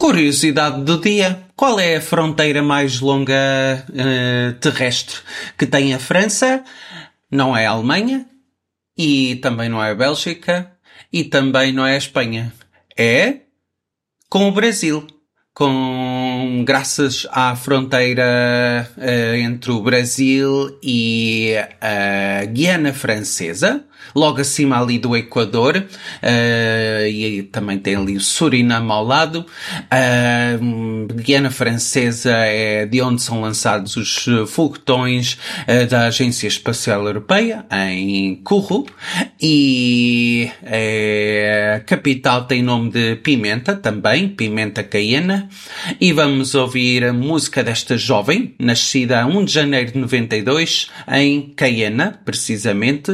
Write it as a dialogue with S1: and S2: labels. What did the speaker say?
S1: Curiosidade do dia. Qual é a fronteira mais longa terrestre que tem a França? Não é a Alemanha e também não é a Bélgica e também não é a Espanha. É com o Brasil. Graças à fronteira entre o Brasil e a Guiana Francesa, logo acima ali do Equador, e também tem ali o Suriname ao lado. Guiana Francesa é de onde são lançados os foguetões da Agência Espacial Europeia, em Kourou, e a capital tem nome de Pimenta também, Pimenta Caiena. E vamos ouvir a música desta jovem, nascida a 1 de janeiro de 92, em Caiena, precisamente.